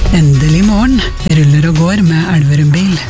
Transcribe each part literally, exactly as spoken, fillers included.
Endelig morgen, ruller og går med Elverum bil.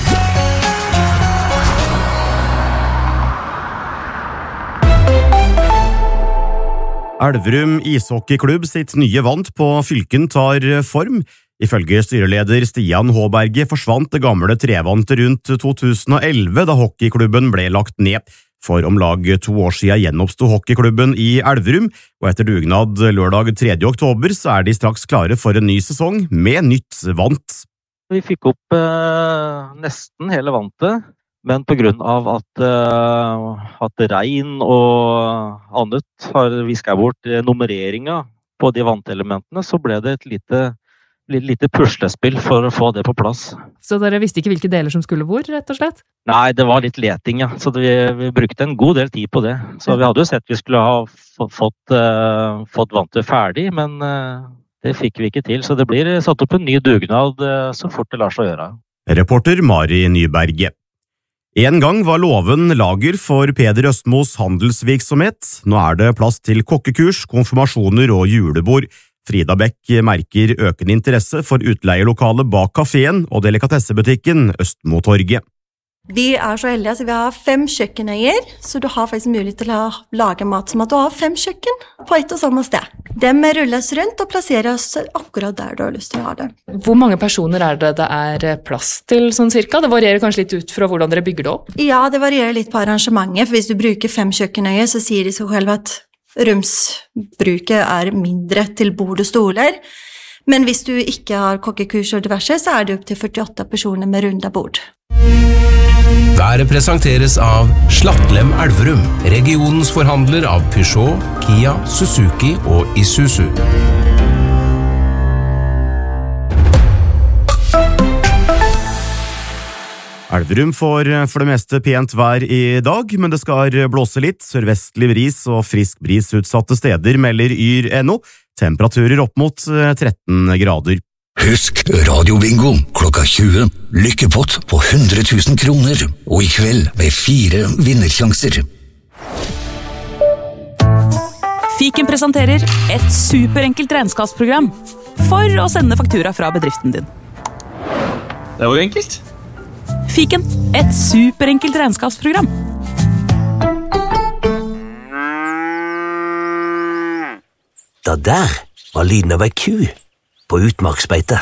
Elverum ishockeyklubb sitt nye vant på fylken tar form. Ifølge styreleder Stian Håberget forsvant det gamle trevantet rundt to tusen og elleve da hockeyklubben ble lagt ned. For om lag to år siden gjenoppstod hockeyklubben i Elverum, og etter dugnad lørdag tredje oktober så er de straks klare for en ny sesong med nytt vant. Vi fikk opp eh, nesten hele vantet, men på grunn av at, eh, at regn og annet har visket bort nummereringen på de vantelementene, så ble det et lite lite puslespill for å få det på plass. Så dere visste ikke hvilke deler som skulle hvor, rett og slett? Nei, det var litt leting, ja. Så vi, vi brukte en god del tid på det. Så vi hadde jo sett vi skulle ha fått, uh, fått vantet ferdig, men uh, det fikk vi ikke til. Så det blir satt opp en ny dugnad uh, så fort det lar seg gjøre. Reporter Mari Nyberget. En gang var låven lager for Peder Østmos handelsvirksomhet. Nå er det plass til kokkekurs, konfirmasjoner og julebord. Frida Beck merker økende interesse for utleielokalet bak kaféen og delikatessebutikken Østmotorget. Vi er så heldige, så vi har fem kjøkkenøyer, så du har faktisk mulighet til å lage mat som at du har fem kjøkken på et og samme sted. Dem rulles rundt og plasseres akkurat der du har lyst til å ha det. Hvor mange personer er det det er plass til sånn cirka? Det varierer kanskje litt ut fra hvordan dere bygger det opp? Ja, det varierer litt på arrangementet, for hvis du bruker fem kjøkkenøyer, så sier de seg selv at rumsbruket er mindre til bord og stoler, men hvis du ikke har kokkekurs og diverse, så er det opp til førtiåtte personer med runda bord. Været presenteres av Slattlem Elverum, regionens forhandler av Peugeot, Kia, Suzuki og Isuzu. Elverum får for det meste pent vær i dag, men det skal blåse litt. Sørvestlig bris og frisk bris utsatte steder melder yr punktum no. Temperaturer opp mot tretten grader. Husk radiobingo klokka tjue. Lykkepott på hundre tusen kroner, og i kveld med fire vinnersjanser. Fiken presenterer et superenkelt regnskapsprogram for å sende faktura fra bedriften din. Det var jo enkelt. Fiken, et superenkelt regnskapsprogram. Da der var lyden av ei ku på utmarksbeite.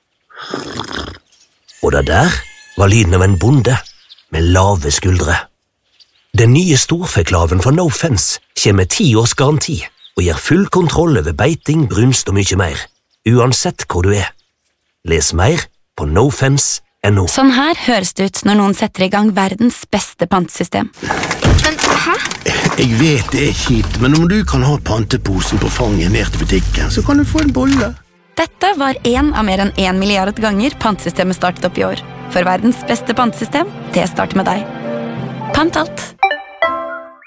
Og da der var lyden av en bonde med lave skuldre. Den nye storfeklaven fra No Fence kommer med ti års garanti og gir full kontroll over beiting, brunst og mye mer, uansett hvor du er. Les mer på nofence punktum no. Sånn her høres det ut når noen setter i gang verdens beste pantesystem. Men, hæ? Jeg vet det er kjipt, men om du kan ha panteposen på fanget ned til butikken, så kan du få en bolle. Dette var en av mer enn en milliard ganger pantesystemet startet opp i år. For verdens beste pantesystem, det starter med deg. Pant alt.